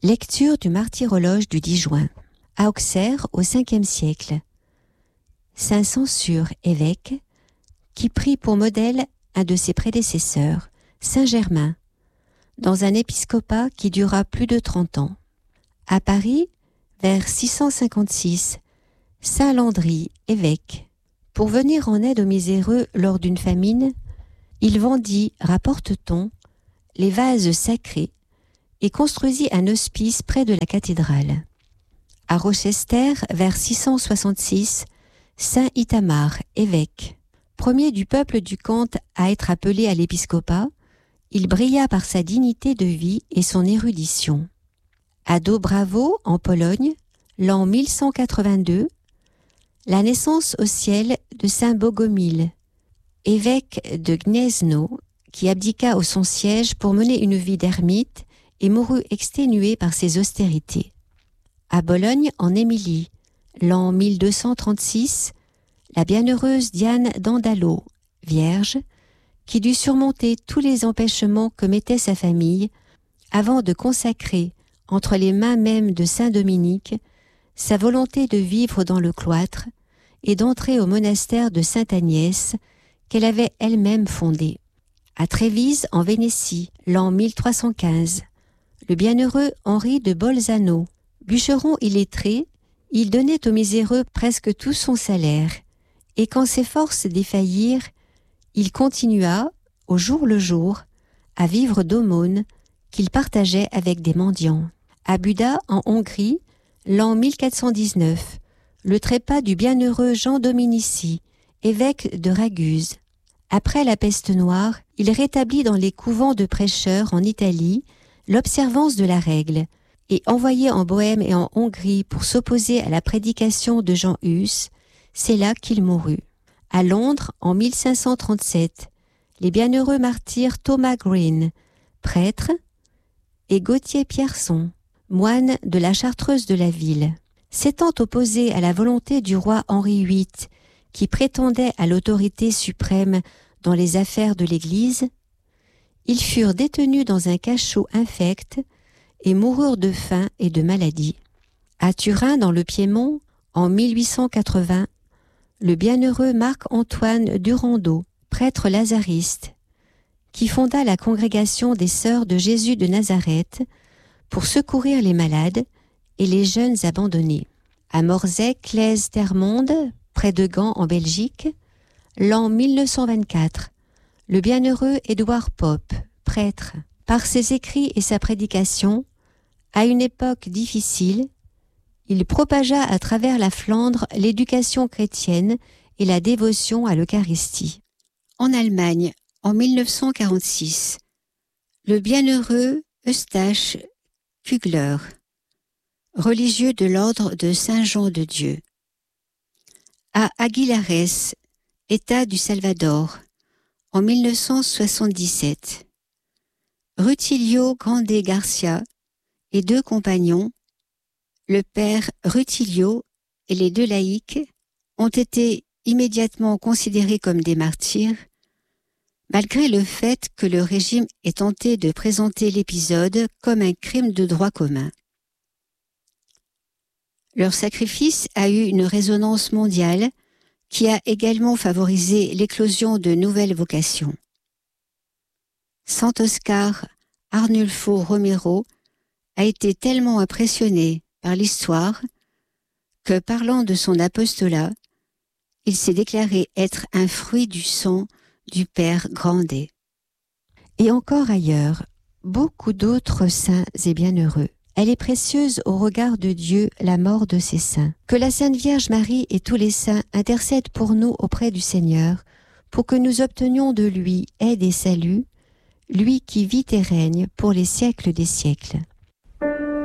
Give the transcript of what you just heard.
Lecture du martyrologe du 10 juin. À Auxerre, au 5e siècle. Saint Censure, évêque, qui prit pour modèle un de ses prédécesseurs, Saint Germain, dans un épiscopat qui dura plus de 30 ans. À Paris, vers 656, Saint Landry, évêque, pour venir en aide aux miséreux lors d'une famine, il vendit, rapporte-t-on, les vases sacrés et construisit un hospice près de la cathédrale. À Rochester, vers 666, Saint Itamar, évêque, premier du peuple du Kent à être appelé à l'épiscopat, il brilla par sa dignité de vie et son érudition. À Dobravo, en Pologne, l'an 1182, la naissance au ciel de Saint Bogomil, évêque de Gniezno, qui abdiqua au son siège pour mener une vie d'ermite et mourut exténué par ses austérités. À Bologne, en Émilie, l'an 1236, la bienheureuse Diane d'Andalo, vierge, qui dut surmonter tous les empêchements que mettait sa famille avant de consacrer, entre les mains mêmes de saint Dominique, sa volonté de vivre dans le cloître et d'entrer au monastère de Sainte Agnès qu'elle avait elle-même fondé. À Trévise, en Vénétie, l'an 1315, le bienheureux Henri de Bolzano, bûcheron illettré, il donnait aux miséreux presque tout son salaire, et quand ses forces défaillirent, il continua, au jour le jour, à vivre d'aumônes qu'il partageait avec des mendiants. À Buda, en Hongrie, l'an 1419, le trépas du bienheureux Jean Dominici, évêque de Raguse. Après la peste noire, il rétablit dans les couvents de prêcheurs en Italie l'observance de la règle, et envoyé en Bohême et en Hongrie pour s'opposer à la prédication de Jean Hus, c'est là qu'il mourut. À Londres, en 1537, les bienheureux martyrs Thomas Green, prêtre, et Gauthier Pierson, moine de la Chartreuse de la ville. S'étant opposés à la volonté du roi Henri VIII, qui prétendait à l'autorité suprême dans les affaires de l'Église, ils furent détenus dans un cachot infect et moururent de faim et de maladie. À Turin, dans le Piémont, en 1880, le bienheureux Marc-Antoine Durando, prêtre lazariste, qui fonda la congrégation des Sœurs de Jésus de Nazareth pour secourir les malades et les jeunes abandonnés. À Morzec-lez-Termonde, près de Gand en Belgique, l'an 1924, le bienheureux Édouard Pope, prêtre, par ses écrits et sa prédication, à une époque difficile, il propagea à travers la Flandre l'éducation chrétienne et la dévotion à l'Eucharistie. En Allemagne, en 1946, le bienheureux Eustache Kugler, religieux de l'ordre de Saint-Jean de Dieu. À Aguilares, État du Salvador, en 1977, Rutilio Grande Garcia et 2 compagnons, le père Rutilio et les 2 laïcs, ont été immédiatement considérés comme des martyrs, malgré le fait que le régime ait tenté de présenter l'épisode comme un crime de droit commun. Leur sacrifice a eu une résonance mondiale qui a également favorisé l'éclosion de nouvelles vocations. Sant Oscar Arnulfo Romero a été tellement impressionné par l'histoire que, parlant de son apostolat, il s'est déclaré être un fruit du sang du Père Grandet. Et encore ailleurs, beaucoup d'autres saints et bienheureux. Elle est précieuse au regard de Dieu, la mort de ses saints. Que la Sainte Vierge Marie et tous les saints intercèdent pour nous auprès du Seigneur, pour que nous obtenions de lui aide et salut, lui qui vit et règne pour les siècles des siècles.